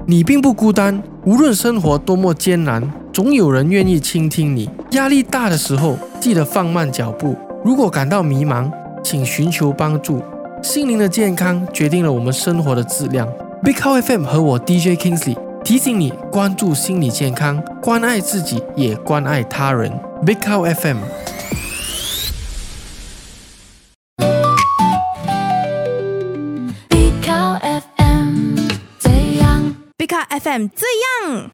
你并不孤单，无论生活多么艰难，总有人愿意倾听你。压力大的时候，记得放慢脚步。如果感到迷茫，请寻求帮助。心灵的健康决定了我们生活的质量。Big Cow FM 和我 DJ Kingsley 提醒你关注心理健康，关爱自己，也关爱他人。Big Cow FM。Big Cow FM 这样。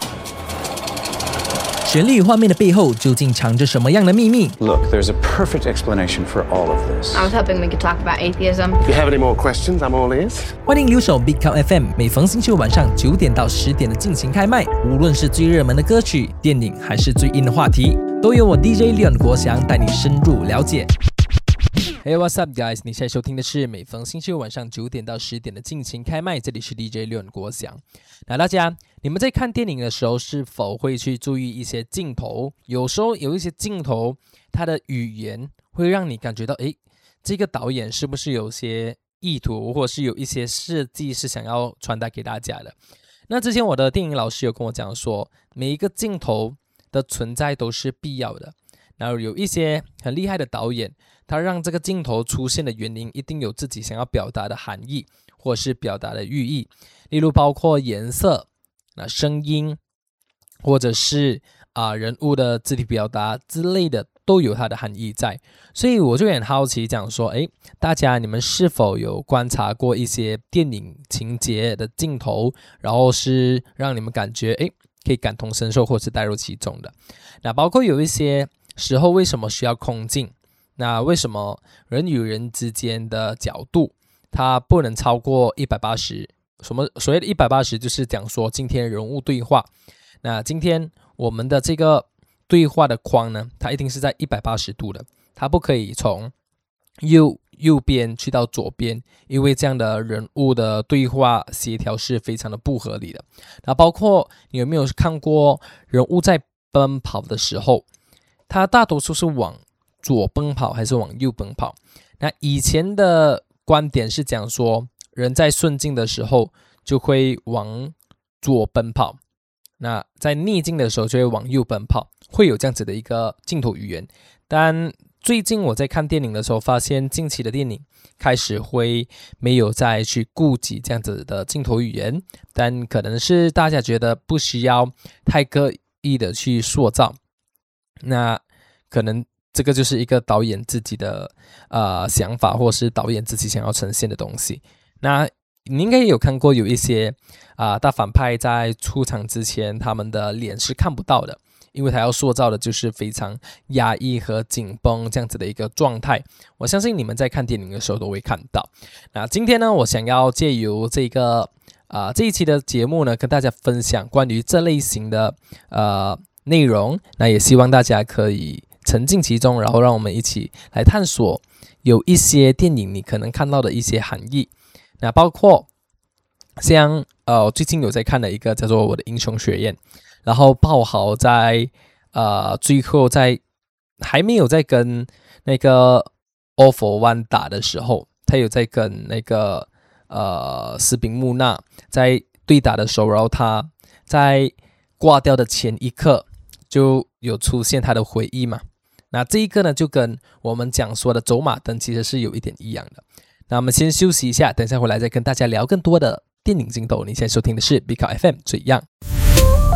旋律画面的背后究竟藏着什么样的秘密？ Look, there's a perfect explanation for all of this. I was hoping we could talk about atheism. If you have any more questions, I'm all ears. 欢迎留守 Big Cow FM， 每逢星期五晚上9点到10点的进行开麦。无论是最热门的歌曲、电影，还是最硬的话题，都由我 DJ Leon 国祥带你深入了解。Hey, what's up, guys？ 你现在收听的是每逢星期五晚上9点到10点的尽情开麦，这里是 DJ Leon 国祥。那大家，你们在看电影的时候，是否会去注意一些镜头？有时候有一些镜头，它的语言会让你感觉到，这个导演是不是有些意图，或者是有一些设计是想要传达给大家的？那之前我的电影老师有跟我讲说，每一个镜头的存在都是必要的。然后有一些很厉害的导演，他让这个镜头出现的原因一定有自己想要表达的含义，或是表达的寓意，例如包括颜色、声音，或者是人物的肢体表达之类的，都有它的含义在。所以我就很好奇讲说，大家你们是否有观察过一些电影情节的镜头，然后是让你们感觉可以感同身受，或是带入其中的？那包括有一些时候为什么需要空镜？那为什么人与人之间的角度它不能超过180？所谓的180就是讲说今天人物对话，那今天我们的这个对话的框呢，它一定是在180度的，它不可以从右边去到左边，因为这样的人物的对话协调是非常的不合理的。那包括你有没有看过人物在奔跑的时候，他大多数是往左奔跑还是往右奔跑？那以前的观点是讲说，人在顺境的时候就会往左奔跑，那在逆境的时候就会往右奔跑，会有这样子的一个镜头语言。但最近我在看电影的时候，发现近期的电影开始会没有再去顾及这样子的镜头语言，但可能是大家觉得不需要太刻意的去塑造，那可能这个就是一个导演自己的想法，或是导演自己想要呈现的东西。那你应该也有看过有一些大反派在出场之前，他们的脸是看不到的，因为他要塑造的就是非常压抑和紧绷这样子的一个状态。我相信你们在看电影的时候都会看到。那今天呢，我想要借由这一期的节目呢，跟大家分享关于这类型的内容。那也希望大家可以沉浸其中，然后让我们一起来探索有一些电影你可能看到的一些含义。那包括像最近有在看的一个叫做《我的英雄学院》，然后爆豪在最后在还没有在跟那个 All for One 打的时候，他有在跟那个斯宾穆纳在对打的时候，然后他在挂掉的前一刻就有出现他的回忆嘛。那这一个呢，就跟我们讲说的走马灯其实是有一点一样的。那我们先休息一下，等一下回来再跟大家聊更多的电影镜头。你现在收听的是 Big Cow FM 这样。